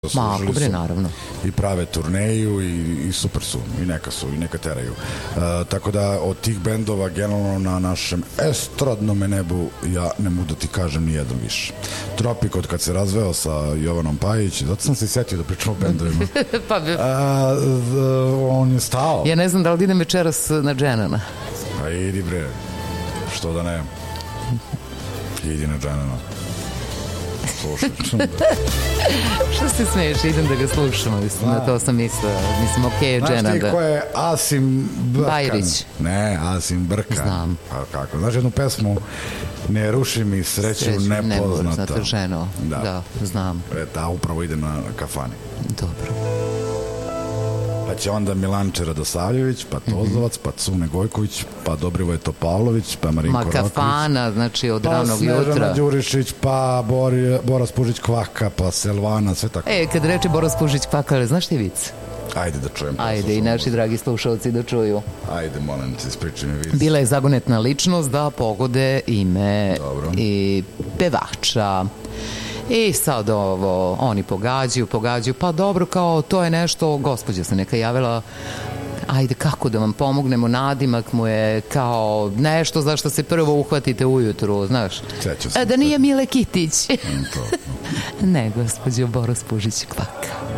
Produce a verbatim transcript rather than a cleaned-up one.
Ma, ako bre, naravno. I prave turneju i, i super su, i neka su, i neka teraju. Uh, tako da od tih bendova generalno na našem estradnom nebu ja ne mogu da ti kažem ni jedan više. Tropik od kad se razveo sa Jovanom Pajić, zato sam se setio da pričam o bendovima. Pa bi... uh, on je stao. Ja ne znam da li idem večeras na Dženana. Pa idi bre, što da ne. Idi na Dženana. Slušaj. Što se smeješ, idem da ga slušamo, mislim, na to sam mislila, mislim, okej, okay, Dženan. Znaš ti ko je Asim Brkan? Bajrić. Ne, Asim Brkan. Znam. Pa kako, znaš jednu pesmu, ne ruši mi sreću, sreću nepoznata. Ženo, da. da, znam. E, ta upravo ide na kafani. Dobro. Pa će onda Milanče Radosavljević, pa Tozovac, pa Cune Gojković, pa Dobrivoje Topavlović, pa Marinko Ma Roković. kafana, znači od pa ranog jutra. Pa Snežana Đurišić, pa Bori, Boras Pužić Kvaka, pa Selvana, sve tako. E, kad reče Boras Pužić Kvaka, ali znaš ti vic? Ajde da čujem. Ajde, i naši dragi slušalci da čuju. Ajde, molim te, ispričaj mi vic. Bila je zagonetna ličnost da pogode ime Dobro. I pevača. I sad ovo, oni pogađaju, pogađaju, pa dobro, kao to je nešto, gospođa se neka javila, ajde kako da vam pomognemo, nadimak mu je kao nešto za što se prvo uhvatite ujutru, znaš. Sećam se. E, da nije Mile Kitić. To. Ne, gospođo Boras Pužić Kvaka.